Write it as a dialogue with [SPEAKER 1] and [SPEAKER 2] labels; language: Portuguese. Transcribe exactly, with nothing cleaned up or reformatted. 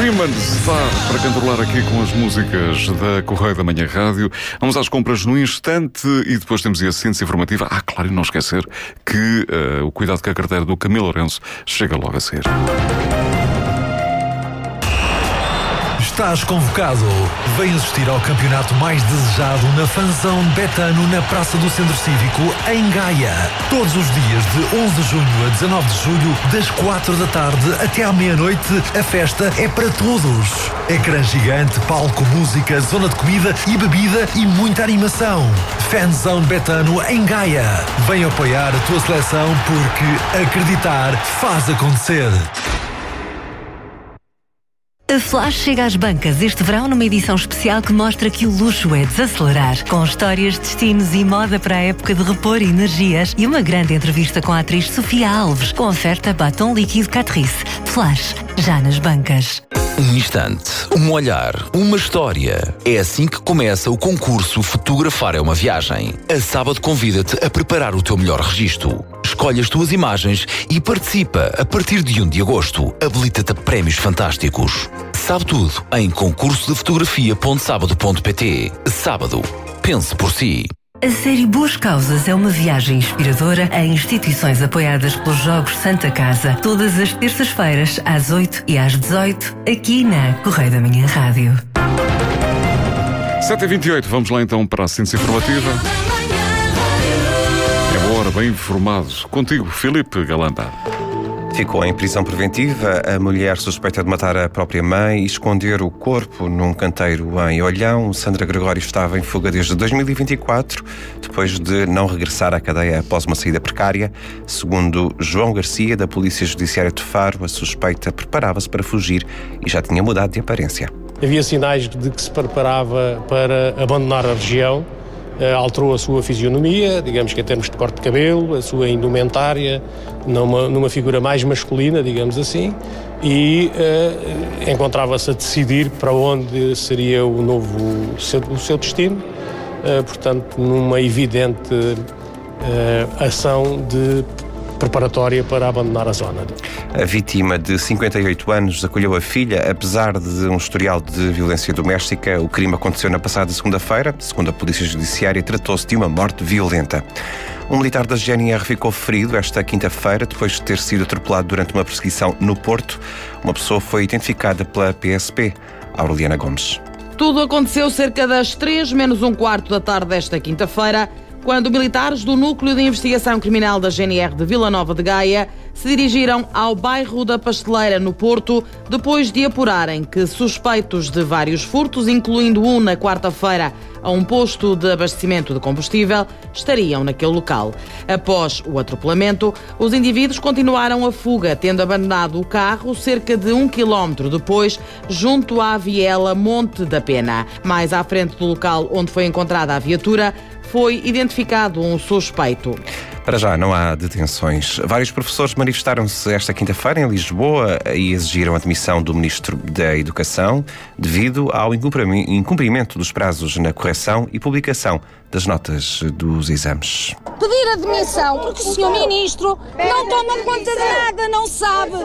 [SPEAKER 1] Freeman está para cantarolar aqui com as músicas da Correio da Manhã Rádio. Vamos às compras no instante e depois temos a ciência informativa. Ah, claro, e não esquecer que uh, o cuidado com a carteira do Camilo Lourenço chega logo a seguir.
[SPEAKER 2] Estás convocado. Vem assistir ao campeonato mais desejado na Fanzone Betano na Praça do Centro Cívico, em Gaia. Todos os dias de onze de junho a dezanove de julho, das quatro da tarde até à meia-noite, a festa é para todos. Ecrã gigante, palco, música, zona de comida e bebida e muita animação. Fanzone Betano em Gaia. Vem apoiar a tua seleção porque acreditar faz acontecer.
[SPEAKER 3] A Flash chega às bancas este verão numa edição especial que mostra que o luxo é desacelerar. Com histórias, destinos e moda para a época de repor energias e uma grande entrevista com a atriz Sofia Alves, com oferta batom líquido Catrice. Flash, já nas bancas.
[SPEAKER 4] Um instante, um olhar, uma história. É assim que começa o concurso Fotografar é uma Viagem. A Sábado convida-te a preparar o teu melhor registro. Escolhe as tuas imagens e participa a partir de um de agosto. Habilita-te a prémios fantásticos. Sabe tudo em concurso de fotografia ponto sábado ponto pt. Sábado, pense por si.
[SPEAKER 3] A série Boas Causas é uma viagem inspiradora a instituições apoiadas pelos Jogos Santa Casa. Todas as terças-feiras, às oito e às dezoito, aqui na Correio da Manhã Rádio.
[SPEAKER 1] sete e vinte e oito, vamos lá então para a ciência informativa. É boa hora, bem informado. Contigo, Filipe Galanda.
[SPEAKER 5] Ficou em prisão preventiva a mulher suspeita de matar a própria mãe e esconder o corpo num canteiro em Olhão. Sandra Gregório estava em fuga desde dois mil e vinte e quatro, depois de não regressar à cadeia após uma saída precária. Segundo João Garcia, da Polícia Judiciária de Faro, a suspeita preparava-se para fugir e já tinha mudado de aparência.
[SPEAKER 6] Havia sinais de que se preparava para abandonar a região. Alterou a sua fisionomia, digamos que em termos de corte de cabelo, a sua indumentária, numa, numa figura mais masculina, digamos assim, e uh, encontrava-se a decidir para onde seria o novo o seu, o seu destino, uh, portanto, numa evidente uh, ação de preparatória para abandonar a zona.
[SPEAKER 5] A vítima de cinquenta e oito anos acolheu a filha, apesar de um historial de violência doméstica. O crime aconteceu na passada segunda-feira. Segundo a Polícia Judiciária, tratou-se de uma morte violenta. Um militar da G N R ficou ferido esta quinta-feira, depois de ter sido atropelado durante uma perseguição no Porto. Uma pessoa foi identificada pela P S P, Aureliana Gomes.
[SPEAKER 7] Tudo aconteceu cerca das três menos um quarto da tarde desta quinta-feira, quando militares do Núcleo de Investigação Criminal da G N R de Vila Nova de Gaia se dirigiram ao bairro da Pasteleira, no Porto, depois de apurarem que suspeitos de vários furtos, incluindo um na quarta-feira a um posto de abastecimento de combustível, estariam naquele local. Após o atropelamento, os indivíduos continuaram a fuga, tendo abandonado o carro cerca de um quilómetro depois, junto à viela Monte da Pena. Mais à frente do local onde foi encontrada a viatura, foi identificado um suspeito.
[SPEAKER 5] Para já não há detenções. Vários professores manifestaram-se esta quinta-feira em Lisboa e exigiram a demissão do Ministro da Educação devido ao incumprimento dos prazos na correção e publicação das notas dos exames.
[SPEAKER 8] Pedir a demissão porque o senhor Ministro não toma conta de nada, não sabe